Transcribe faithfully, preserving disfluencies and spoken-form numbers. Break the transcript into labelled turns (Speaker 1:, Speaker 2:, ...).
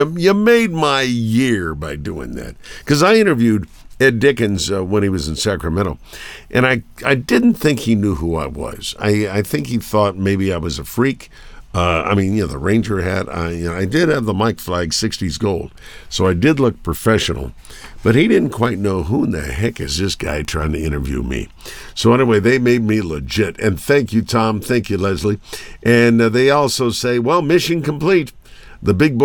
Speaker 1: You made my year by doing that. Because I interviewed Ed Dickens uh, when he was in Sacramento, and I, I didn't think he knew who I was. I, I think he thought maybe I was a freak. Uh, I mean, you know, the Ranger hat. I, you know, I did have the Mike Flag sixties gold, so I did look professional. But he didn't quite know who in the heck is this guy trying to interview me. So anyway, they made me legit. And thank you, Tom. Thank you, Leslie. And uh, they also say, well, mission complete. The big boy